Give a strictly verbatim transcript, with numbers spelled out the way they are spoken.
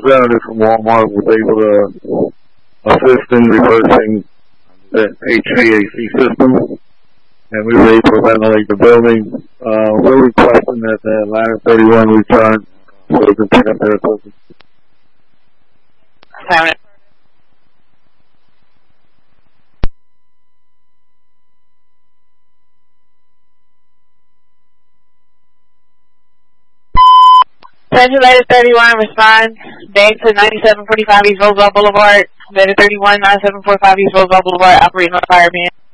representative from Walmart was able to assist in reversing the H V A C system, and we were able to ventilate the building. Uh, we're requesting that the ladder thirty-one return so we can pick up their equipment. Central Ladder thirty-one, respond. Back to ninety-seven forty-five East Roosevelt Boulevard. Ladder thirty-one, ninety-seven forty-five East Roosevelt Boulevard, operating on fire ban.